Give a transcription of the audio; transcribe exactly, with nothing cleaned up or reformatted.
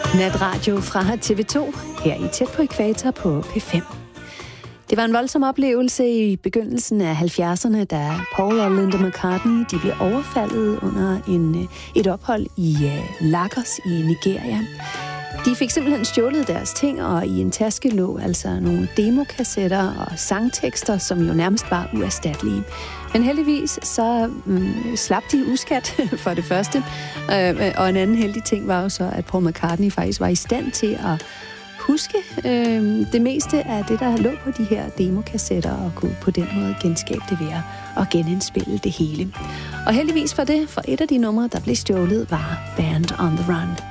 Natradio fra T V to, her i Tæt på Ækvator på P fem. Det var en voldsom oplevelse i begyndelsen af halvfjerdserne, da Paul og Linda McCartney de blev overfaldet under en, et ophold i uh, Lagos i Nigeria. De fik simpelthen stjålet deres ting, og i en taske lå altså nogle demokassetter og sangtekster, som jo nærmest var uerstattelige. Men heldigvis så mm, slap de uskat for det første, øh, og en anden heldig ting var jo så, at Paul McCartney faktisk var i stand til at huske øh, det meste af det, der lå på de her demokassetter, og kunne på den måde genskabe det ved at genindspille det hele. Og heldigvis for det, for et af de numre, der blev stjålet, var Band on the Run.